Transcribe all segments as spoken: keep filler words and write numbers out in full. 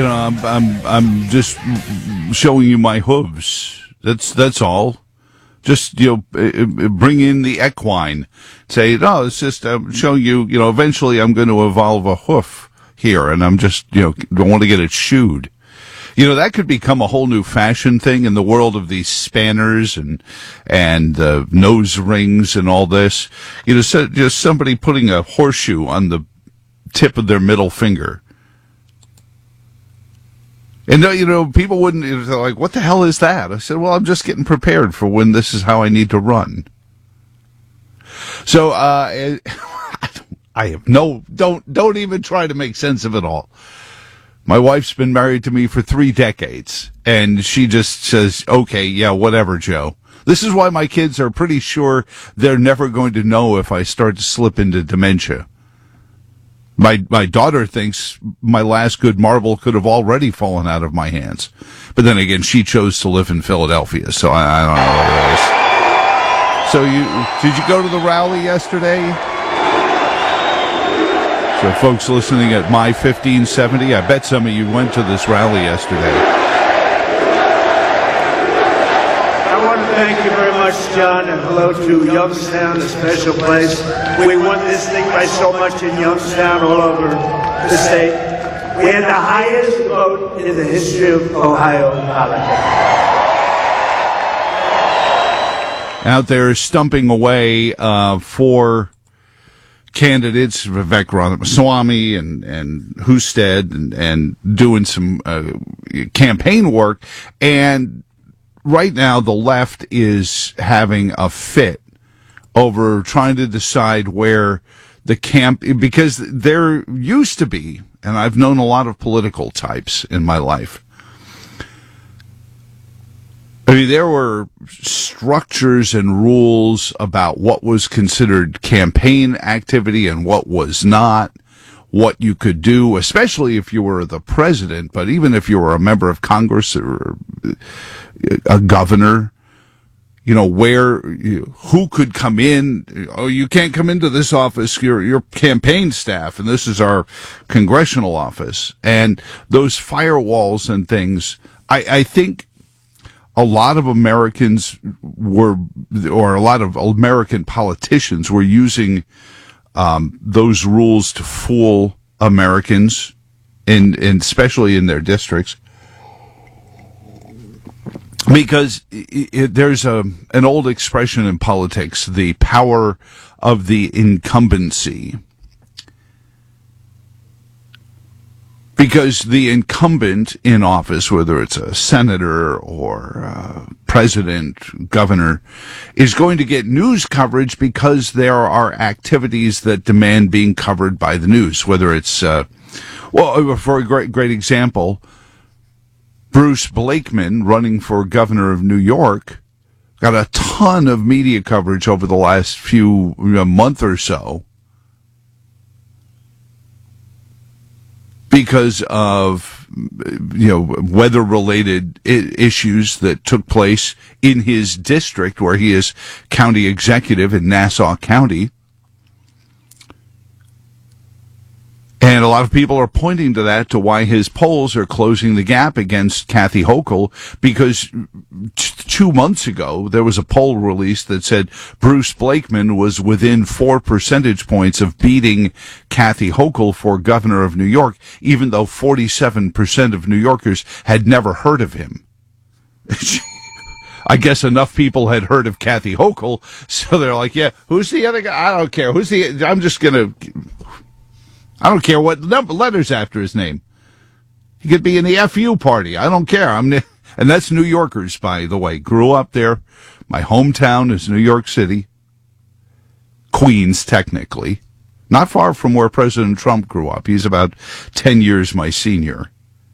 You know, I'm, I'm, I'm just showing you my hooves. That's, that's all. Just, you know, bring in the equine. Say, no, it's just, I'm showing you, you know, eventually I'm going to evolve a hoof here, and I'm just, you know, don't want to get it shoed. You know, that could become a whole new fashion thing in the world of these spanners and, and, uh, nose rings and all this. You know, so just somebody putting a horseshoe on the tip of their middle finger. And, you know, people wouldn't, they're like, what the hell is that? I said, well, I'm just getting prepared for when this is how I need to run. So, uh, I have no, don't, don't even try to make sense of it all. My wife's been married to me for three decades, and she just says, okay, yeah, whatever, Joe. This is why my kids are pretty sure they're never going to know if I start to slip into dementia. My my daughter thinks my last good marble could have already fallen out of my hands. But then again, she chose to live in Philadelphia, so I, I don't know what it is. So you did you go to the rally yesterday? So folks listening at My fifteen seventy, I bet some of you went to this rally yesterday. I want to thank you very much, John, and hello to Youngstown, a special place. We won this thing by so much in Youngstown, all over the state. We had the highest vote in the history of Ohio politics. Out there stumping away uh, for candidates, Vivek Ramaswamy and, and Husted, and, and doing some uh, campaign work. And right now, the left is having a fit over trying to decide where the camp, because there used to be, and I've known a lot of political types in my life. I mean, there were structures and rules about what was considered campaign activity and what was not, what you could do, especially if you were the president, but even if you were a member of Congress or a governor, you know, where, you, who could come in. Oh, you can't come into this office, your, your campaign staff, and this is our congressional office. And those firewalls and things, I, I think a lot of Americans were, or a lot of American politicians were using um, those rules to fool Americans, in, in especially in their districts. Because it, it, there's a an old expression in politics, the power of the incumbency. Because the incumbent in office, whether it's a senator or uh, president, governor, is going to get news coverage because there are activities that demand being covered by the news. Whether it's, uh, well, for a great, great example, Bruce Blakeman, running for governor of New York, got a ton of media coverage over the last few you know, month or so because of you know weather-related I- issues that took place in his district, where he is county executive in Nassau County. And a lot of people are pointing to that, to why his polls are closing the gap against Kathy Hochul, because t- two months ago, there was a poll released that said Bruce Blakeman was within four percentage points of beating Kathy Hochul for governor of New York, even though forty-seven percent of New Yorkers had never heard of him. I guess enough people had heard of Kathy Hochul, so they're like, yeah, who's the other guy? I don't care. Who's the, I'm just going to... I don't care what number, letters after his name. He could be in the F U party. I don't care. I'm, and that's New Yorkers, by the way. Grew up there. My hometown is New York City. Queens, technically. Not far from where President Trump grew up. He's about ten years my senior.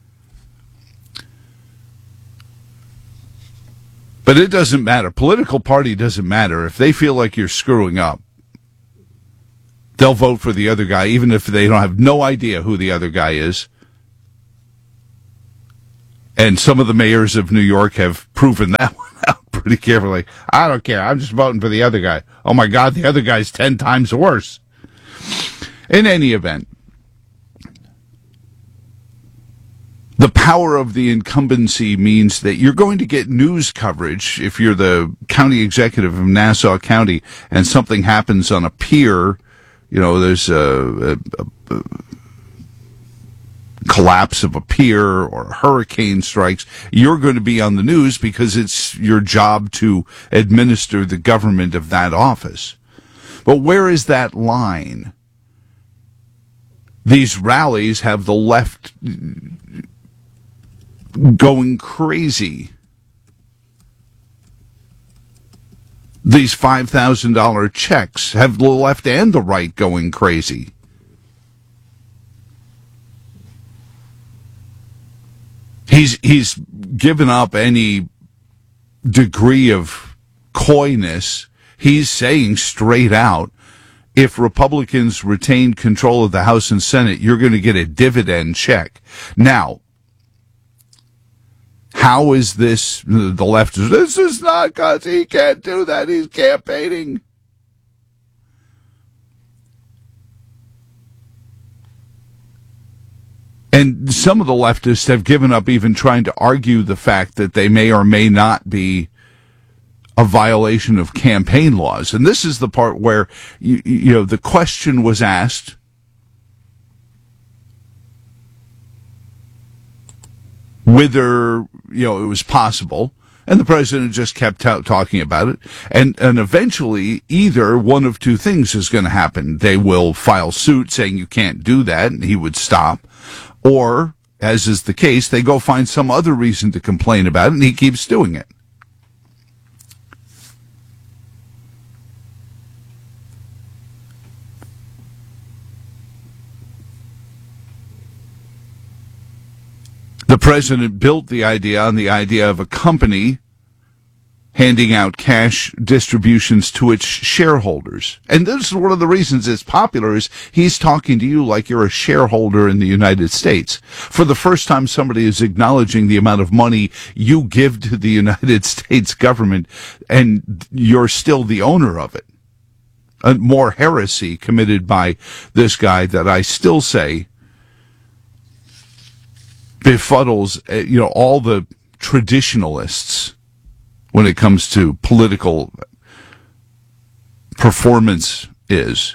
But it doesn't matter. Political party doesn't matter. If they feel like you're screwing up, they'll vote for the other guy, even if they don't have no idea who the other guy is. And some of the mayors of New York have proven that one out pretty carefully. I don't care. I'm just voting for the other guy. Oh, my God, the other guy's ten times worse. In any event, The power of the incumbency means that you're going to get news coverage if you're the county executive of Nassau County and something happens on a pier, you know, there's a, a, a collapse of a pier or a hurricane strikes, you're going to be on the news because it's your job to administer the government of that office. But where is that line? These rallies have the left going crazy. These five thousand dollars checks have the left and the right going crazy. He's he's given up any degree of coyness. He's saying straight out, if Republicans retain control of the House and Senate, you're going to get a dividend check. Now, how is this, the left is, this is not because he can't do that, he's campaigning. And some of the leftists have given up even trying to argue the fact that they may or may not be a violation of campaign laws. And this is the part where, you, you know, the question was asked, whether, you know, it was possible, and the president just kept t- talking about it, and, and eventually either one of two things is going to happen. They will file suit saying you can't do that, and he would stop, or, as is the case, they go find some other reason to complain about it, and he keeps doing it. The president built the idea on the idea of a company handing out cash distributions to its shareholders. And this is one of the reasons it's popular, is he's talking to you like you're a shareholder in the United States. For the first time, somebody is acknowledging the amount of money you give to the United States government, and you're still the owner of it. A more heresy committed by this guy that I still say befuddles, you know, all the traditionalists when it comes to political performance is.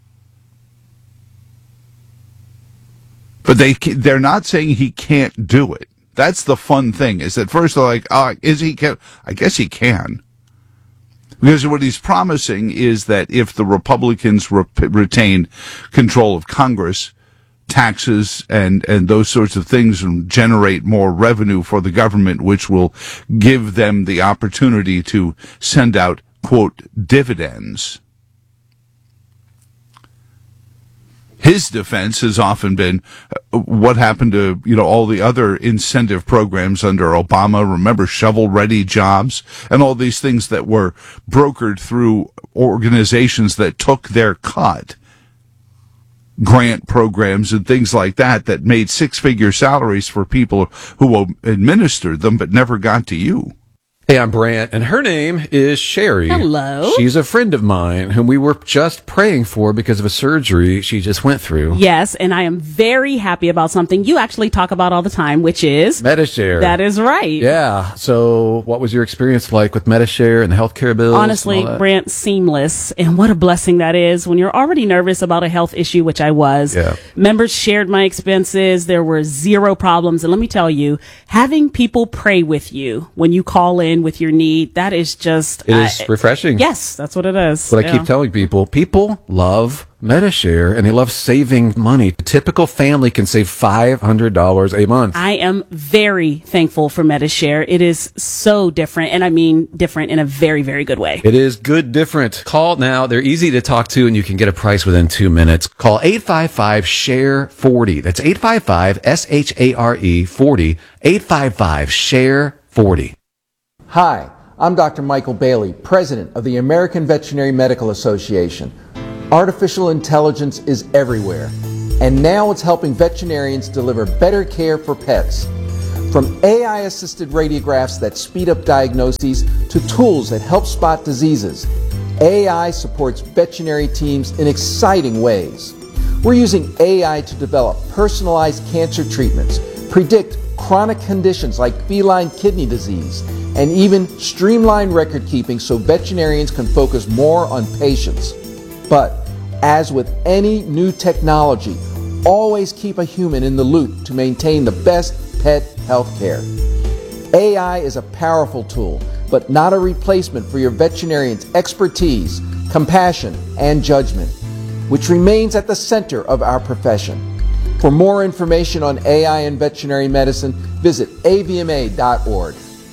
But they, they're not saying he can't do it. That's the fun thing, is that first they're like, oh, is he can? I guess he can. Because what he's promising is that if the Republicans re- retain control of Congress, taxes and, and those sorts of things and generate more revenue for the government, which will give them the opportunity to send out, quote, dividends. His defense has often been, uh, what happened to, you know, all the other incentive programs under Obama? Remember shovel-ready jobs and all these things that were brokered through organizations that took their cut. Grant programs and things like that that made six-figure salaries for people who administered them but never got to you. Hey, I'm Brant, and her name is Sherry. Hello. She's a friend of mine whom we were just praying for because of a surgery she just went through. Yes, and I am very happy about something you actually talk about all the time, which is Medi-Share. That is right. Yeah. So what was your experience like with Medi-Share and the healthcare bills? Honestly, Brant, seamless. And what a blessing that is when you're already nervous about a health issue, which I was. Yeah. Members shared my expenses. There were zero problems. And let me tell you, having people pray with you when you call in with your need, that is just it is uh, refreshing. Yes, that's what it is. But I yeah. keep telling people, people love Medi-Share and they love saving money. A typical family can save five hundred dollars a month. I am very thankful for Medi-Share. It is so different, and I mean different in a very, very good way. It is good different. Call now. They're easy to talk to, and you can get a price within two minutes. Call eight five five, S H A R E, forty. That's eight five five, S H A R E, forty. eight five five, S H A R E, forty. Hi, I'm Doctor Michael Bailey, President of the American Veterinary Medical Association. Artificial intelligence is everywhere, and now it's helping veterinarians deliver better care for pets. From A I-assisted radiographs that speed up diagnoses to tools that help spot diseases, A I supports veterinary teams in exciting ways. We're using A I to develop personalized cancer treatments, predict chronic conditions like feline kidney disease, and even streamline record keeping so veterinarians can focus more on patients. But as with any new technology, always keep a human in the loop to maintain the best pet health care. A I is a powerful tool, but not a replacement for your veterinarian's expertise, compassion, and judgment, which remains at the center of our profession. For more information on A I in veterinary medicine, visit A V M A dot org.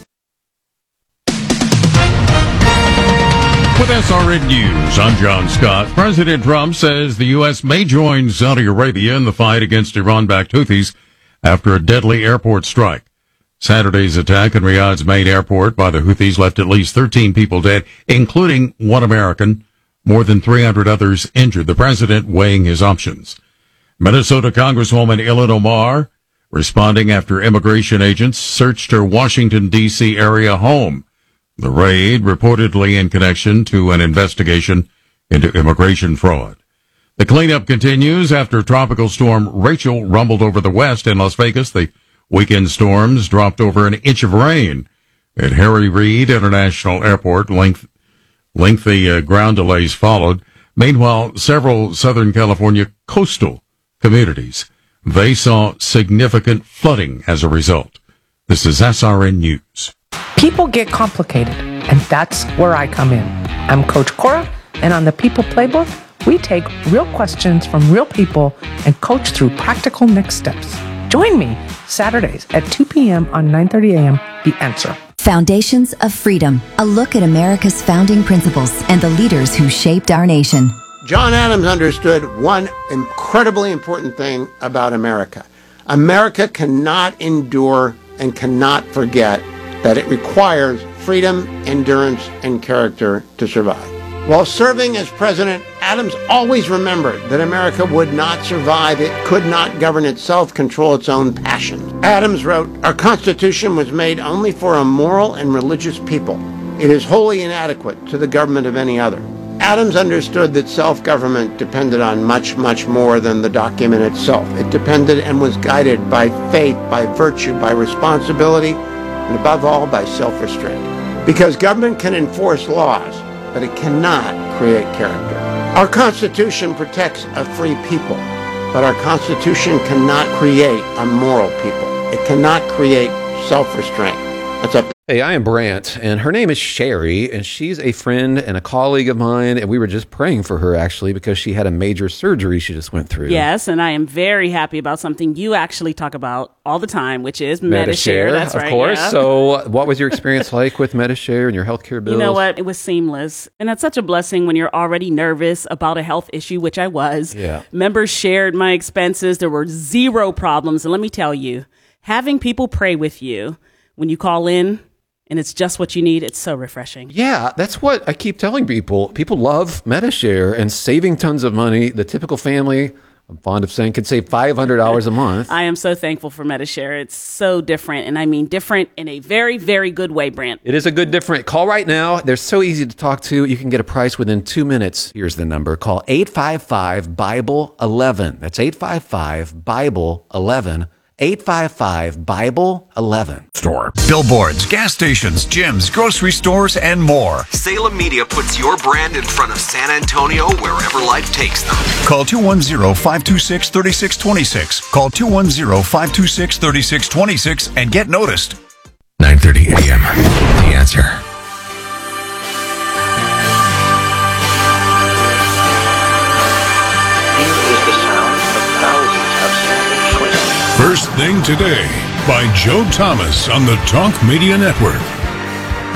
With S R N News, I'm John Scott. President Trump says the U S may join Saudi Arabia in the fight against Iran-backed Houthis after a deadly airport strike. Saturday's attack in Riyadh's main airport by the Houthis left at least thirteen people dead, including one American, more than three hundred others injured. The president weighing his options. Minnesota Congresswoman Ilhan Omar responding after immigration agents searched her Washington, D C area home. The raid reportedly in connection to an investigation into immigration fraud. The cleanup continues after Tropical Storm Rachel rumbled over the west in Las Vegas. The weekend storms dropped over an inch of rain at Harry Reid International Airport. Length, lengthy uh, ground delays followed. Meanwhile, several Southern California coastal communities, they saw significant flooding as a result. This is S R N News. People get complicated, and that's where I come in. I'm Coach Cora, and on the People Playbook, we take real questions from real people and coach through practical next steps. Join me Saturdays at two p.m. on nine thirty a.m. The Answer. Foundations of Freedom, a look at America's founding principles and the leaders who shaped our nation. John Adams understood one incredibly important thing about America. America cannot endure and cannot forget that it requires freedom, endurance, and character to survive. While serving as president, Adams always remembered that America would not survive. It could not govern itself, control its own passions. Adams wrote, "Our Constitution was made only for a moral and religious people. It is wholly inadequate to the government of any other." Adams understood that self-government depended on much, much more than the document itself. It depended and was guided by faith, by virtue, by responsibility, and above all, by self-restraint. Because government can enforce laws, but it cannot create character. Our Constitution protects a free people, but our Constitution cannot create a moral people. It cannot create self-restraint. That's a Hey, I am Brant, and her name is Sherry, and she's a friend and a colleague of mine, and we were just praying for her, actually, because she had a major surgery she just went through. Yes, and I am very happy about something you actually talk about all the time, which is Medi-Share. That's right. Of course. Yeah. So what was your experience like with Medi-Share and your healthcare bills? You know what? It was seamless. And that's such a blessing when you're already nervous about a health issue, which I was. Yeah. Members shared my expenses. There were zero problems. And let me tell you, having people pray with you when you call in, and it's just what you need, it's so refreshing. Yeah, that's what I keep telling people. People love Medi-Share and saving tons of money. The typical family, I'm fond of saying, could save five hundred dollars a month. I am so thankful for Medi-Share. It's so different, and I mean different in a very, very good way, Brant. It is a good different. Call right now. They're so easy to talk to. You can get a price within two minutes. Here's the number. Call eight five five, Bible eleven. That's eight five five, Bible eleven. eight five five, Bible eleven. Store. Billboards, gas stations, gyms, grocery stores, and more. Salem Media puts your brand in front of San Antonio wherever life takes them. Call two one zero, five two six, three six two six. Call two one zero, five two six, three six two six and get noticed. nine thirty a.m. The Answer. First Thing Today by Joe Thomas on the Talk Media Network.